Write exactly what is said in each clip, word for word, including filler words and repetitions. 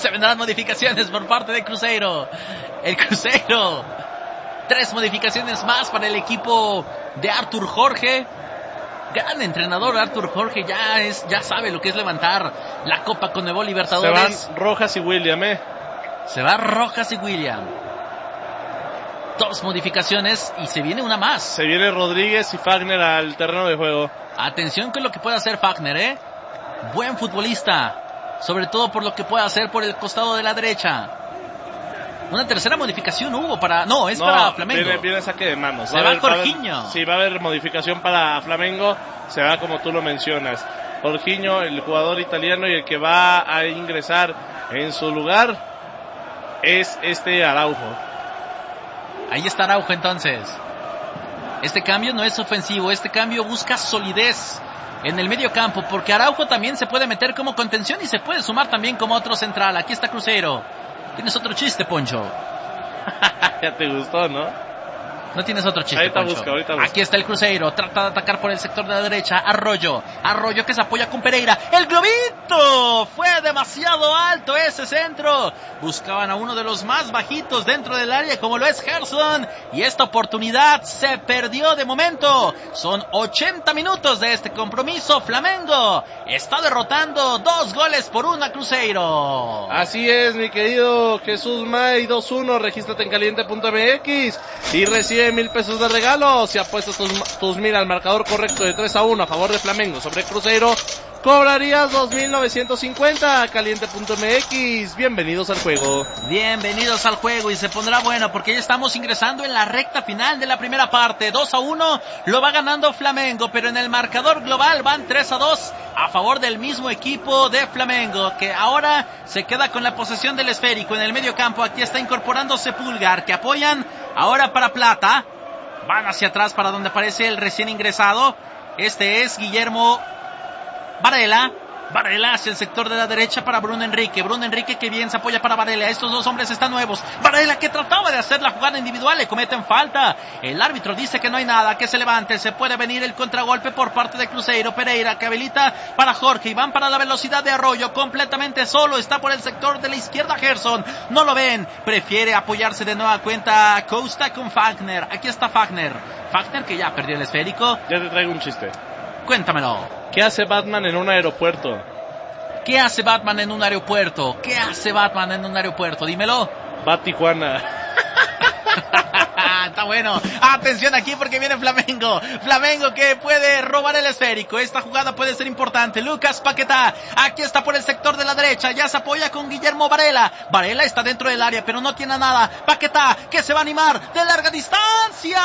Se vendrán modificaciones por parte de Cruzeiro. El Cruzeiro. Tres modificaciones más para el equipo de Artur Jorge. Gran entrenador Artur Jorge. Ya es, ya sabe lo que es levantar la Copa Conmebol Libertadores. Se van Rojas y William, eh. Se va Rojas y William. Dos modificaciones y se viene una más. Se viene Rodríguez y Fagner al terreno de juego. Atención con lo que puede hacer Fagner, eh. Buen futbolista. Sobre todo por lo que puede hacer por el costado de la derecha. Una tercera modificación hubo para... No, es no, para Flamengo. Viene, viene saque de manos. Se va, va Jorginho. Sí, va a haber modificación para Flamengo. Se va como tú lo mencionas. Jorginho, el jugador italiano, y el que va a ingresar en su lugar es este Araujo. Ahí está Araujo entonces. Este cambio no es ofensivo. Este cambio busca solidez en el medio campo, porque Araujo también se puede meter como contención y se puede sumar también como otro central. Aquí está Cruzeiro. ¿Tienes otro chiste, Poncho? Ya te gustó, ¿no? No tienes otro chiste, ahorita Poncho. Busca, ahorita busca. Aquí está el Cruzeiro. Trata de atacar por el sector de la derecha. Arroyo. Arroyo que se apoya con Pereira. ¡El globito! Fue demasiado alto ese centro. Buscaban a uno de los más bajitos dentro del área, como lo es Gerson. Y esta oportunidad se perdió de momento. Son ochenta minutos de este compromiso. Flamengo está derrotando dos goles por uno a Cruzeiro. Así es, mi querido Jesús May. dos uno. Regístrate en caliente punto m x y recibe mil pesos de regalo si apuestas tus, tus mil al marcador correcto de tres a uno a favor de Flamengo sobre Cruzeiro. Cobrarías dos mil novecientos cincuenta. Caliente punto m x. Bienvenidos al juego. Bienvenidos al juego y se pondrá bueno porque ya estamos ingresando en la recta final de la primera parte. dos a uno lo va ganando Flamengo, pero en el marcador global van tres a dos a favor del mismo equipo de Flamengo, que ahora se queda con la posesión del esférico en el medio campo. Aquí está incorporándose Pulgar, que apoyan ahora para Plata. Van hacia atrás para donde aparece el recién ingresado. Este es Guillermo Varela. Varela hacia el sector de la derecha para Bruno Enrique. Bruno Enrique que bien se apoya para Varela. Estos dos hombres están nuevos. Varela que trataba de hacer la jugada individual. Le cometen falta. El árbitro dice que no hay nada. Que se levante. Se puede venir el contragolpe por parte de Cruzeiro. Pereira que habilita para Jorge. Y van para la velocidad de Arroyo. Completamente solo. Está por el sector de la izquierda Gerson. No lo ven. Prefiere apoyarse de nueva cuenta Costa con Fagner. Aquí está Fagner. Fagner que ya perdió el esférico. Ya te traigo un chiste. Cuéntamelo. ¿Qué hace Batman en un aeropuerto? ¿Qué hace Batman en un aeropuerto? ¿Qué hace Batman en un aeropuerto? Dímelo. Va a Tijuana. Está bueno. Atención aquí porque viene Flamengo. Flamengo que puede robar el esférico. Esta jugada puede ser importante. Lucas Paquetá. Aquí está por el sector de la derecha. Ya se apoya con Guillermo Varela. Varela está dentro del área, pero no tiene nada. Paquetá que se va a animar de larga distancia.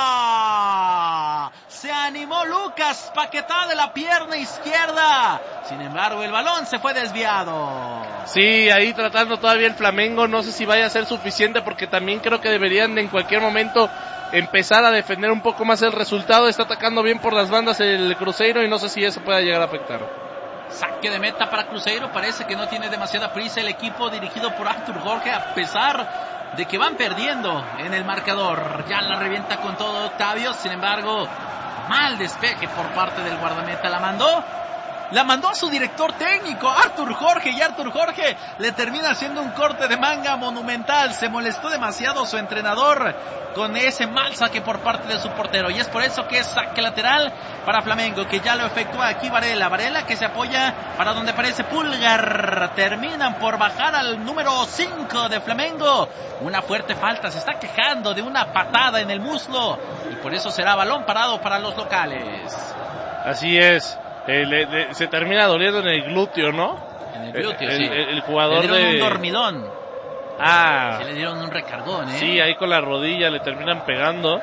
Se animó Lucas Paquetá de la pierna izquierda. Sin embargo, el balón se fue desviado. Sí, ahí tratando todavía el Flamengo. No sé si vaya a ser suficiente porque también creo que deberían de en cualquier momento empezar a defender un poco más el resultado. Está atacando bien por las bandas el Cruzeiro y no sé si eso pueda llegar a afectar. Saque de meta para Cruzeiro. Parece que no tiene demasiada prisa el equipo dirigido por Artur Jorge, a pesar de que van perdiendo en el marcador. Ya la revienta con todo Octavio. Sin embargo, mal despeje por parte del guardameta. La mandó La mandó a su director técnico, Artur Jorge, y Artur Jorge le termina haciendo un corte de manga monumental. Se molestó demasiado su entrenador con ese mal saque por parte de su portero. Y es por eso que es saque lateral para Flamengo, que ya lo efectúa aquí Varela. Varela que se apoya para donde aparece Pulgar. Terminan por bajar al número cinco de Flamengo. Una fuerte falta, se está quejando de una patada en el muslo. Y por eso será balón parado para los locales. Así es. Eh, le, le, se termina doliendo en el glúteo, ¿no? En el glúteo, el, sí. El, el jugador le dieron de... un dormidón. Ah. Se le dieron un recargón, ¿eh? Sí, ahí con la rodilla le terminan pegando.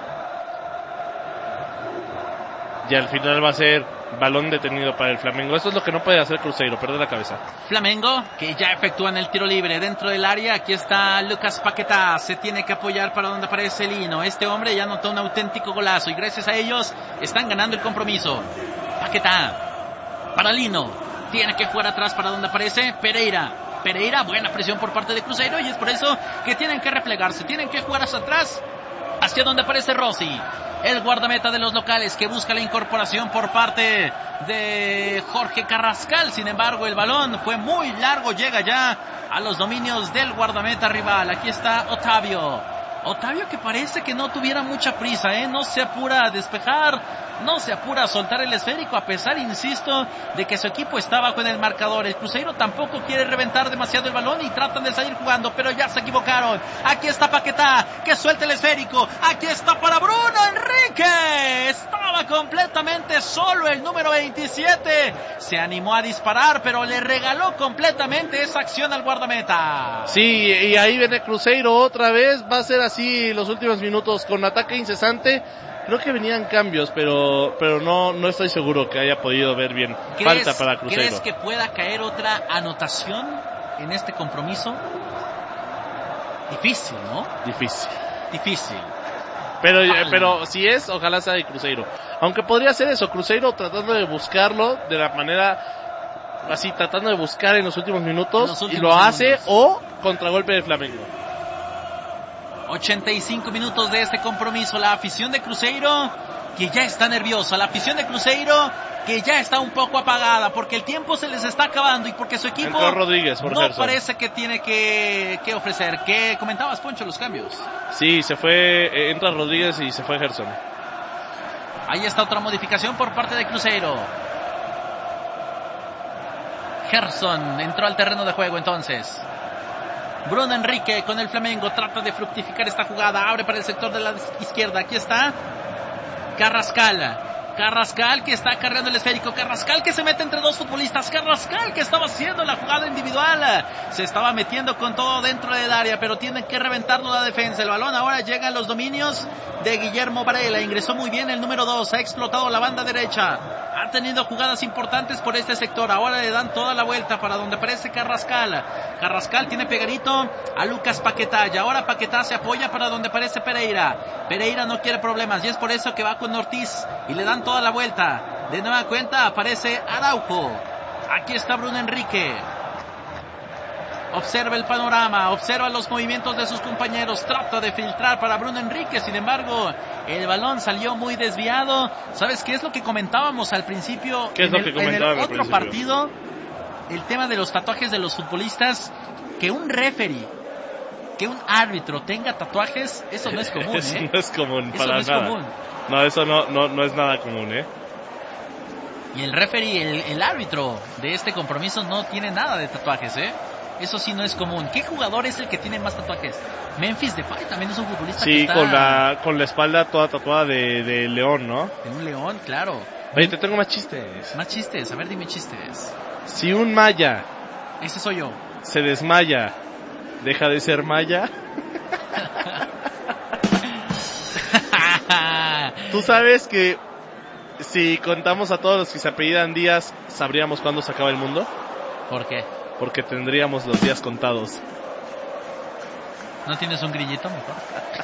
Y al final va a ser balón detenido para el Flamengo. Eso es lo que no puede hacer Cruzeiro, perder la cabeza. Flamengo, que ya efectúan el tiro libre dentro del área. Aquí está Lucas Paquetá. Se tiene que apoyar para donde aparece Lino. Este hombre ya anotó un auténtico golazo y gracias a ellos están ganando el compromiso. Paquetá para Lino. Tiene que jugar atrás para donde aparece Pereira. Pereira, buena presión por parte de Cruzeiro y es por eso que tienen que replegarse. Tienen que jugar hacia atrás. hacia donde aparece Rossi, el guardameta de los locales, que busca la incorporación por parte de Jorge Carrascal. Sin embargo, el balón fue muy largo, llega ya a los dominios del guardameta rival. Aquí está Otavio. Otavio, que parece que no tuviera mucha prisa, ¿eh? No se apura a despejar, no se apura a soltar el esférico, a pesar, insisto, de que su equipo está bajo en el marcador. El Cruzeiro tampoco quiere reventar demasiado el balón y tratan de salir jugando, pero ya se equivocaron. Aquí está Paquetá, que suelta el esférico. Aquí está para Bruno Enrique. Estaba completamente solo el número veintisiete. Se animó a disparar, pero le regaló completamente esa acción al guardameta. Sí, y ahí viene Cruzeiro otra vez. Va a ser así los últimos minutos, con ataque incesante. Creo que venían cambios, pero pero no no estoy seguro que haya podido ver bien. Falta para Cruzeiro. ¿Crees que pueda caer otra anotación en este compromiso? Difícil, ¿no? Difícil. Difícil. Pero, pero si es, ojalá sea de Cruzeiro. Aunque podría ser eso, Cruzeiro tratando de buscarlo de la manera así, tratando de buscar en los últimos minutos, los últimos y lo hace, minutos. O contragolpe de Flamengo. ochenta y cinco minutos de este compromiso. La afición de Cruzeiro, que ya está nerviosa. La afición de Cruzeiro, que ya está un poco apagada, porque el tiempo se les está acabando y porque su equipo Entró Rodríguez por no Gerson. Parece que tiene que, que ofrecer. ¿Qué comentabas, Poncho, los cambios? Sí, se fue, eh, entra Rodríguez y se fue Gerson. Ahí está otra modificación por parte de Cruzeiro. Gerson entró al terreno de juego entonces. Bruno Enrique con el Flamengo trata de fructificar esta jugada, abre para el sector de la izquierda. Aquí está Carrascal. Carrascal que está cargando el esférico. Carrascal que se mete entre dos futbolistas. Carrascal que estaba haciendo la jugada individual. Se estaba metiendo con todo dentro del área, pero tiene que reventarlo la defensa. El balón ahora llega a los dominios de Guillermo Varela. Ingresó muy bien el número dos. Ha explotado la banda derecha. Ha tenido jugadas importantes por este sector. Ahora le dan toda la vuelta para donde aparece Carrascal. Carrascal tiene pegadito a Lucas Paquetá. Y ahora Paquetá se apoya para donde aparece Pereira. Pereira no quiere problemas y es por eso que va con Ortiz y le dan toda la vuelta. De nueva cuenta aparece Araujo. Aquí está Bruno Enrique. Observa el panorama, observa los movimientos de sus compañeros, trata de filtrar para Bruno Enrique. Sin embargo, el balón salió muy desviado. ¿Sabes qué es lo que comentábamos al principio? ¿Qué es lo que comentábamos en el otro principio? Partido, el tema de los tatuajes de los futbolistas. Que un referee, que un árbitro tenga tatuajes, eso no es común, eso ¿eh? no es común, eso para no es nada. común. No, eso no, no, no es nada común, ¿eh? Y el referee, el, el árbitro de este compromiso no tiene nada de tatuajes, ¿eh? Eso sí no es común. ¿Qué jugador es el que tiene más tatuajes? Memphis Depay también es un futbolista sí, que está... con la, con la espalda toda tatuada de, de león, ¿no? De un león, claro. Oye, te tengo más chistes. Más chistes, a ver, dime chistes. Si un maya... Ese soy yo. Se desmaya, ¿deja de ser maya? Tú sabes que si contamos a todos los que se apellidan Díaz, ¿sabríamos cuándo se acaba el mundo? ¿Por qué? Porque tendríamos los días contados. ¿No tienes un grillito mejor?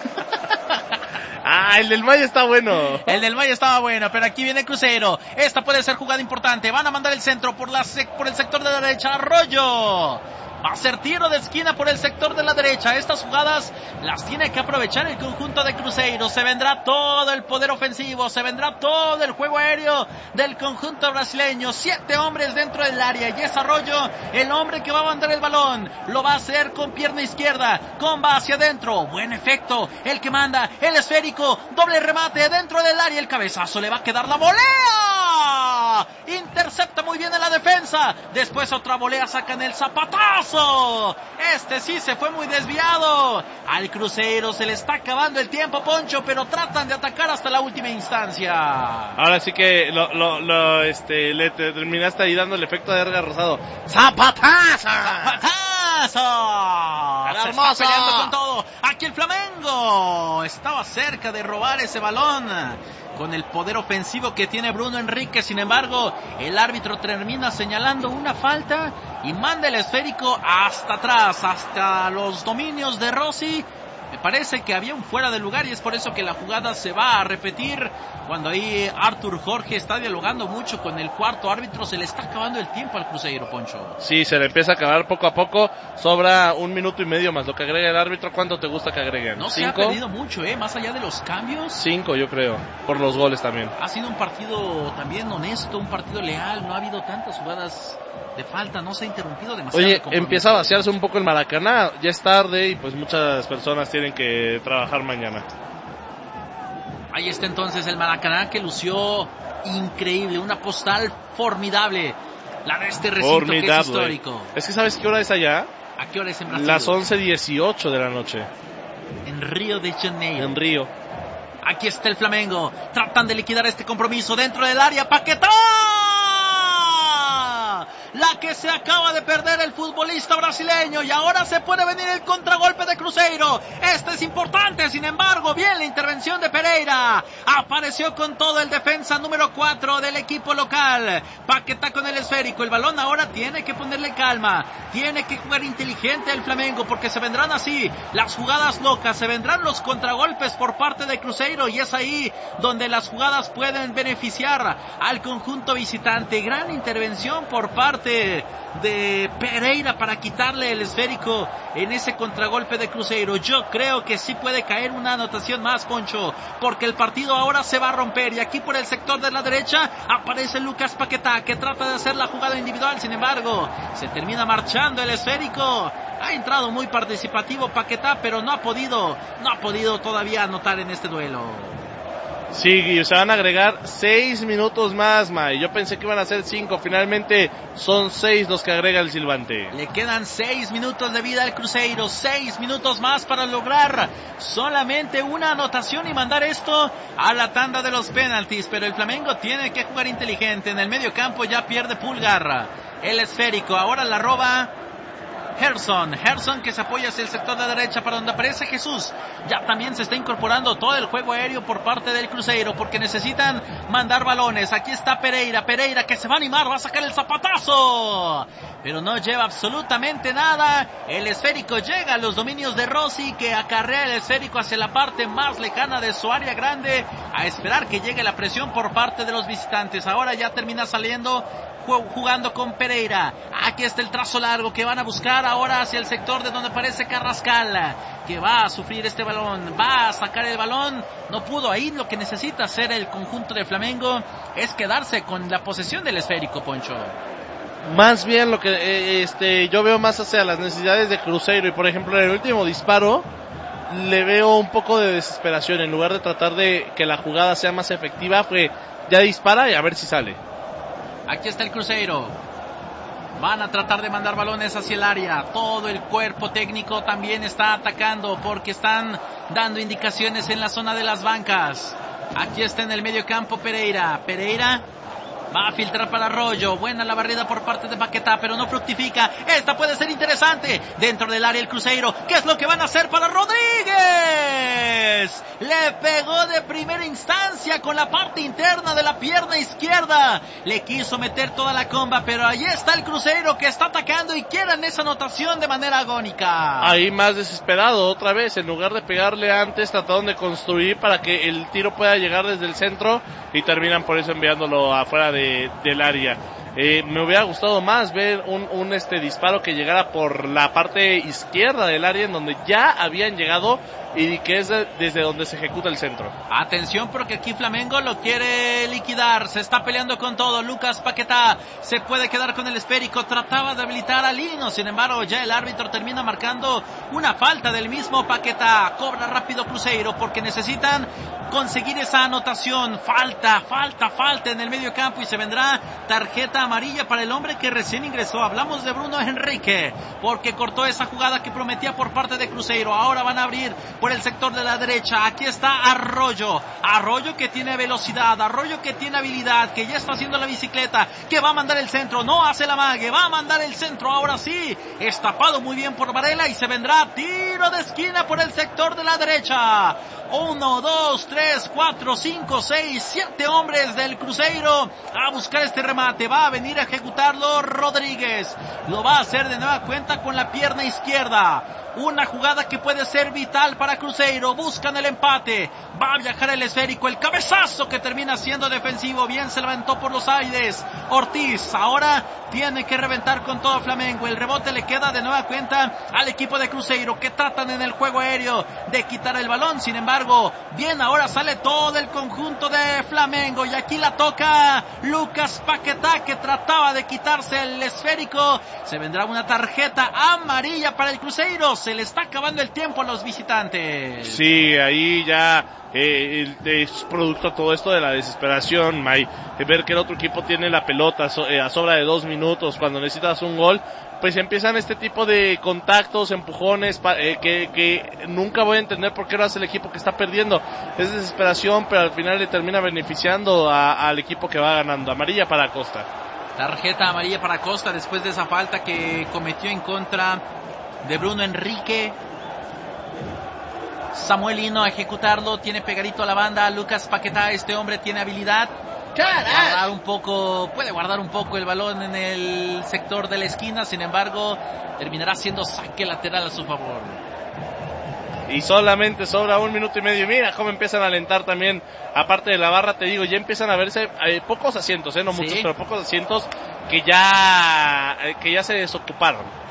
Ah, el del Maya está bueno. El del Maya estaba bueno, pero aquí viene Cruzeiro. Esta puede ser jugada importante. Van a mandar el centro por, la sec- por el sector de la derecha. Arroyo. Va a ser tiro de esquina por el sector de la derecha. Estas jugadas las tiene que aprovechar el conjunto de Cruzeiro. Se vendrá todo el poder ofensivo. Se vendrá todo el juego aéreo del conjunto brasileño. Siete hombres dentro del área. Y es Arroyo el hombre que va a mandar el balón. Lo va a hacer con pierna izquierda. Comba hacia adentro. Buen efecto. El que manda el esférico. Doble remate dentro del área. El cabezazo le va a quedar la volea. Intercepta muy bien en la defensa. Después otra volea. Sacan el zapatazo. Este sí se fue muy desviado. Al Cruzeiro se le está acabando el tiempo, Poncho, pero tratan de atacar hasta la última instancia. Ahora sí que lo, lo, lo este, le te, terminaste ahí dando el efecto de Edgar Rosado. ¡Zapatazo! ¡Zapatazo! Se hermoso. está peleando con todo. Aquí el Flamengo estaba cerca de robar ese balón con el poder ofensivo que tiene Bruno Enrique. Sin embargo, el árbitro termina señalando una falta y manda el esférico hasta atrás, hasta los dominios de Rossi. Me parece que había un fuera de lugar y es por eso que la jugada se va a repetir. Cuando ahí Arthur Jorge está dialogando mucho con el cuarto árbitro, se le está acabando el tiempo al Cruzeiro, Poncho. Sí, se le empieza a acabar poco a poco, sobra un minuto y medio más lo que agrega el árbitro. ¿Cuánto te gusta que agreguen? No ¿Cinco? Se ha perdido mucho, eh, más allá de los cambios. Cinco, yo creo, por los goles también. Ha sido un partido también honesto, un partido leal, no ha habido tantas jugadas de falta, no se ha interrumpido demasiado. Oye, empieza a vaciarse un poco el Maracaná, ya es tarde y pues muchas personas tienen que trabajar mañana. Ahí está entonces el Maracaná, que lució increíble, una postal formidable, la de este recinto formidable. Que es histórico. Es que ¿sabes qué hora es allá? ¿A qué hora es en Brasil? Las once dieciocho de la noche. En Río de Janeiro. En Río. Aquí está el Flamengo, tratan de liquidar este compromiso dentro del área. Paquetá, la que se acaba de perder el futbolista brasileño, y ahora se puede venir el contragolpe de Cruzeiro. Este es importante, sin embargo, bien la intervención de Pereira. Apareció con todo el defensa número cuatro del equipo local. Paquetá con el esférico, el balón ahora tiene que ponerle calma, tiene que jugar inteligente el Flamengo, porque se vendrán así las jugadas locas, se vendrán los contragolpes por parte de Cruzeiro, y es ahí donde las jugadas pueden beneficiar al conjunto visitante. Gran intervención por parte de Pereira para quitarle el esférico en ese contragolpe de Cruzeiro. Yo creo que sí puede caer una anotación más, Poncho, porque el partido ahora se va a romper, y aquí por el sector de la derecha aparece Lucas Paquetá, que trata de hacer la jugada individual, sin embargo se termina marchando el esférico. Ha entrado muy participativo Paquetá, pero no ha podido no ha podido todavía anotar en este duelo. Sí, y se van a agregar seis minutos más, May. Yo pensé que iban a ser cinco, finalmente son seis los que agrega el silbante. Le quedan seis minutos de vida al Cruzeiro, seis minutos más para lograr solamente una anotación y mandar esto a la tanda de los penaltis, pero el Flamengo tiene que jugar inteligente. En el medio campo ya pierde Pulgar el esférico, ahora la roba Gerson, Gerson que se apoya hacia el sector de la derecha para donde aparece Jesús. Ya también se está incorporando todo el juego aéreo por parte del Cruzeiro, porque necesitan mandar balones. Aquí está Pereira, Pereira que se va a animar, va a sacar el zapatazo, pero no lleva absolutamente nada. El esférico llega a los dominios de Rossi, que acarrea el esférico hacia la parte más lejana de su área grande, a esperar que llegue la presión por parte de los visitantes. Ahora ya termina saliendo jugando con Pereira. Aquí está el trazo largo que van a buscar ahora hacia el sector de donde aparece Carrascal, que va a sufrir este balón, va a sacar el balón, no pudo. Ahí lo que necesita hacer el conjunto de Flamengo es quedarse con la posesión del esférico, Poncho. Más bien lo que eh, este yo veo más hacia las necesidades de Cruzeiro, y por ejemplo en el último disparo le veo un poco de desesperación. En lugar de tratar de que la jugada sea más efectiva, fue ya dispara y a ver si sale. Aquí está el Cruzeiro, van a tratar de mandar balones hacia el área. Todo el cuerpo técnico también está atacando, porque están dando indicaciones en la zona de las bancas. Aquí está en el medio campo Pereira, Pereira va a filtrar para Arroyo, buena la barrida por parte de Paquetá, pero no fructifica. Esta puede ser interesante, dentro del área el Cruzeiro. ¿Qué es lo que van a hacer para Rodríguez? Le pegó de primera instancia con la parte interna de la pierna izquierda, le quiso meter toda la comba, pero ahí está el Cruzeiro que está atacando y quieren esa anotación de manera agónica. Ahí más desesperado otra vez, en lugar de pegarle antes, trataron de construir para que el tiro pueda llegar desde el centro, y terminan por eso enviándolo afuera de De, del área. Eh, me hubiera gustado más ver un, un este disparo que llegara por la parte izquierda del área, en donde ya habían llegado, y que es de, desde donde se ejecuta el centro. Atención, porque aquí Flamengo lo quiere liquidar, se está peleando con todo. Lucas Paquetá se puede quedar con el esférico, trataba de habilitar a Lino, sin embargo ya el árbitro termina marcando una falta del mismo Paquetá. Cobra rápido Cruzeiro porque necesitan conseguir esa anotación. Falta, falta, falta en el medio campo, y se vendrá tarjeta amarilla para el hombre que recién ingresó. Hablamos de Bruno Henrique, porque cortó esa jugada que prometía por parte de Cruzeiro. Ahora van a abrir por el sector de la derecha. Aquí está Arroyo, Arroyo que tiene velocidad, Arroyo que tiene habilidad, que ya está haciendo la bicicleta, que va a mandar el centro, no hace la mague, va a mandar el centro, ahora sí, estapado muy bien por Varela, y se vendrá tiro de esquina por el sector de la derecha. Uno, dos, tres, cuatro, cinco, seis, siete hombres del Cruzeiro a buscar este remate. Va a venir a ejecutarlo Rodríguez. Lo va a hacer de nueva cuenta con la pierna izquierda. Una jugada que puede ser vital para Cruzeiro. Buscan el empate. Va a viajar el esférico. El cabezazo que termina siendo defensivo. Bien se levantó por los aires Ortiz. Ahora tiene que reventar con todo Flamengo. El rebote le queda de nueva cuenta al equipo de Cruzeiro, que tratan en el juego aéreo de quitar el balón. Sin embargo, bien, ahora sale todo el conjunto de Flamengo. Y aquí la toca Lucas Paquetá, que trataba de quitarse el esférico. Se vendrá una tarjeta amarilla para el Cruzeiro. Se le está acabando el tiempo a los visitantes. Sí, ahí ya eh, es producto todo esto de la desesperación, May. Ver que el otro equipo tiene la pelota so, eh, a sobra de dos minutos cuando necesitas un gol, pues empiezan este tipo de contactos, empujones, pa, eh, que, que nunca voy a entender por qué lo hace el equipo que está perdiendo. Es desesperación, pero al final le termina beneficiando a, al equipo que va ganando. Amarilla para Costa. Tarjeta amarilla para Costa después de esa falta que cometió en contra de Bruno Enrique. Samuel Lino a ejecutarlo, tiene pegadito a la banda Lucas Paquetá. Este hombre tiene habilidad, guardar un poco, puede guardar un poco el balón en el sector de la esquina. Sin embargo, terminará siendo saque lateral a su favor. Y solamente sobra un minuto y medio. Mira cómo empiezan a alentar también, aparte de la barra, te digo, ya empiezan a verse eh, pocos asientos, eh, no muchos, sí, pero pocos asientos que ya eh, que ya se desocuparon.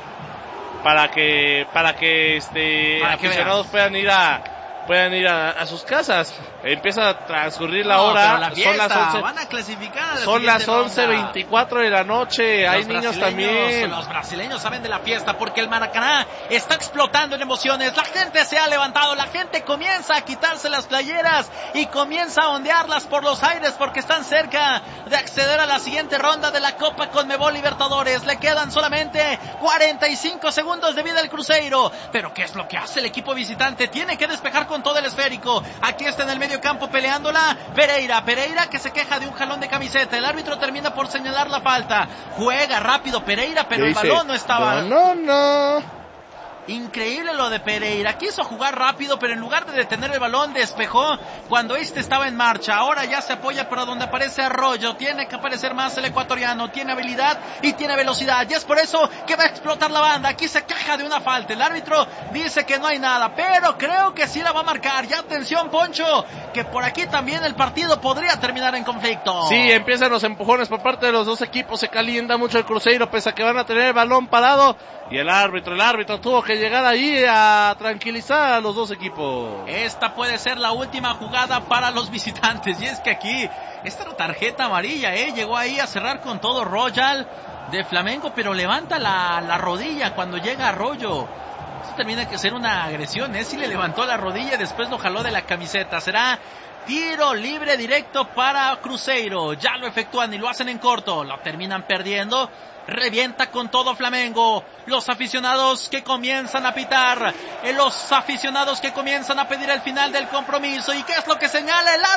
Para que para que este para aficionados que puedan ir a puedan ir a, a sus casas. Empieza a transcurrir la no, hora. La fiesta, son las once. Van a clasificar. Son las once veinticuatro de la noche. Los Hay niños también. Los brasileños saben de la fiesta porque el Maracaná está explotando en emociones. La gente se ha levantado. La gente comienza a quitarse las playeras y comienza a ondearlas por los aires porque están cerca de acceder a la siguiente ronda de la Copa Conmebol Libertadores. Le quedan solamente cuarenta y cinco segundos de vida al Cruzeiro. Pero ¿qué es lo que hace el equipo visitante? Tiene que despejar con todo el esférico. Aquí está en el medio campo peleándola Pereira, Pereira que se queja de un jalón de camiseta. El árbitro termina por señalar la falta. Juega rápido Pereira, pero el balón no estaba. No, no, no. Increíble lo de Pereira, quiso jugar rápido, pero en lugar de detener el balón despejó cuando este estaba en marcha. Ahora ya se apoya para donde aparece Arroyo. Tiene que aparecer más el ecuatoriano, tiene habilidad y tiene velocidad, y es por eso que va a explotar la banda. Aquí se queja de una falta, el árbitro dice que no hay nada, pero creo que sí la va a marcar. Ya atención, Poncho, que por aquí también el partido podría terminar en conflicto. Sí, empiezan los empujones por parte de los dos equipos, se calienta mucho el Cruzeiro, pese a que van a tener el balón parado, y el árbitro, el árbitro tuvo que llegar ahí a tranquilizar a los dos equipos. Esta puede ser la última jugada para los visitantes, y es que aquí esta tarjeta amarilla, eh, llegó ahí a cerrar con todo Royal de Flamengo, pero levanta la, la rodilla cuando llega Arroyo. Esto termina que ser una agresión, eh, si le levantó la rodilla y después lo jaló de la camiseta. Será tiro libre directo para Cruzeiro. Ya lo efectúan y lo hacen en corto, lo terminan perdiendo. Revienta con todo Flamengo. Los aficionados que comienzan a pitar, los aficionados que comienzan a pedir el final del compromiso. ¿Y qué es lo que señala el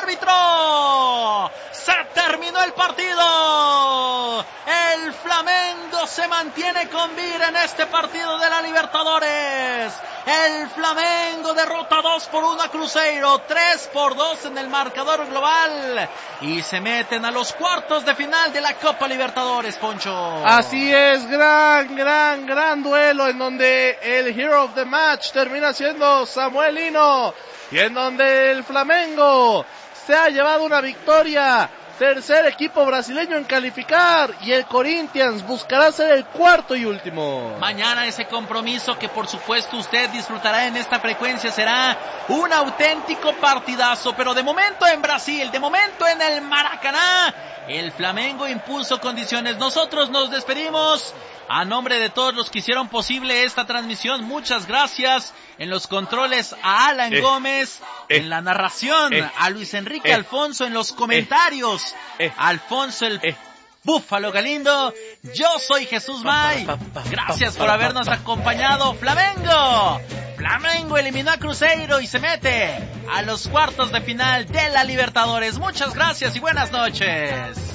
árbitro? ¡Se terminó el partido! El Flamengo se mantiene con vida en este partido de la Libertadores. El Flamengo derrota dos por uno a Cruzeiro, tres por dos en el marcador global, y se meten a los cuartos de final de la Copa Libertadores, Poncho. Así es, gran, gran, gran duelo en donde el Hero of the Match termina siendo Samuel Lino, y en donde el Flamengo se ha llevado una victoria. Tercer equipo brasileño en calificar, y el Corinthians buscará ser el cuarto y último. Mañana ese compromiso que por supuesto usted disfrutará en esta frecuencia será un auténtico partidazo, pero de momento en Brasil, de momento en el Maracaná, el Flamengo impuso condiciones. Nosotros nos despedimos. A nombre de todos los que hicieron posible esta transmisión, muchas gracias. En los controles a Alan eh, Gómez, eh, en la narración eh, a Luis Enrique eh, Alfonso, en los comentarios eh, Alfonso el eh, Búfalo Galindo. Yo soy Jesús May. Gracias por habernos acompañado. Flamengo. Flamengo eliminó a Cruzeiro y se mete a los cuartos de final de la Libertadores. Muchas gracias y buenas noches.